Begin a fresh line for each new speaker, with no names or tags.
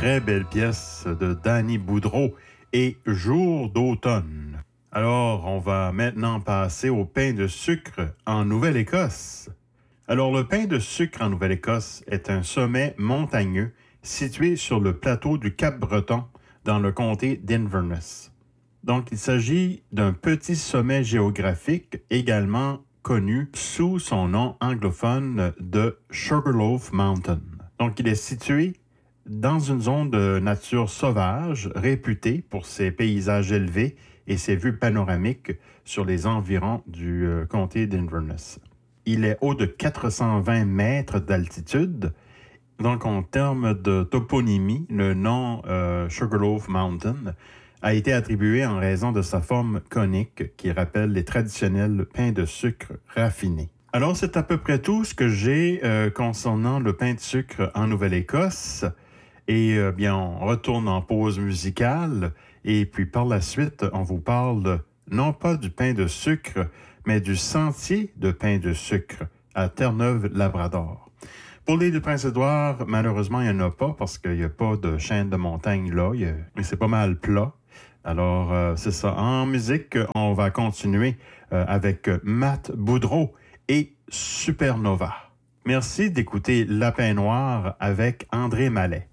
très belle pièce de Danny Boudreau et Jour d'automne. Alors, on va maintenant passer au pain de sucre en Nouvelle-Écosse. Alors, le pain de sucre en Nouvelle-Écosse est un sommet montagneux situé sur le plateau du Cap-Breton dans le comté d'Inverness. Donc, il s'agit d'un petit sommet géographique également connu sous son nom anglophone de Sugarloaf Mountain. Donc, il est situé dans une zone de nature sauvage réputée pour ses paysages élevés et ses vues panoramiques sur les environs du comté d'Inverness. Il est haut de 420 mètres d'altitude. Donc, en termes de toponymie, le nom Sugarloaf Mountain a été attribué en raison de sa forme conique qui rappelle les traditionnels pains de sucre raffinés. Alors, c'est à peu près tout ce que j'ai concernant le pain de sucre en Nouvelle-Écosse. Et bien, on retourne en pause musicale. Et puis, par la suite, on vous parle non pas du pain de sucre, mais du sentier de pain de sucre à Terre-Neuve-Labrador. Pour l'île du Prince-Édouard, malheureusement, il n'y en a pas parce qu'il n'y a pas de chaîne de montagne là. Mais c'est pas mal plat. Alors, c'est ça. En musique, on va continuer avec Matt Boudreau et Supernova. Merci d'écouter Lapin Noir avec André Mallet.